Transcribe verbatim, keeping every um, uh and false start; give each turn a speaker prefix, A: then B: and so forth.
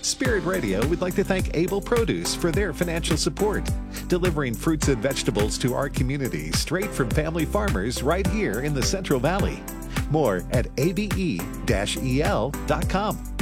A: Spirit Radio would like to thank Able Produce for their financial support, delivering fruits and vegetables to our community straight from family farmers right here in the Central Valley. More at A B E E L dot com.